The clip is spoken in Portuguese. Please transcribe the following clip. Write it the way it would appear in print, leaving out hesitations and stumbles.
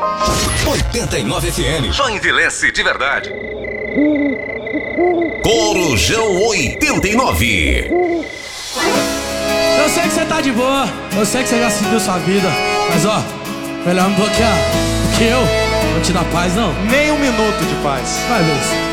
89 FM. Só envelhece de verdade. Corujão 89. Eu sei que você tá de boa, eu sei que você já seguiu sua vida, mas ó, melhor me bloquear, porque eu não te dar paz não. Nem um minuto de paz. Vai, Lúcio.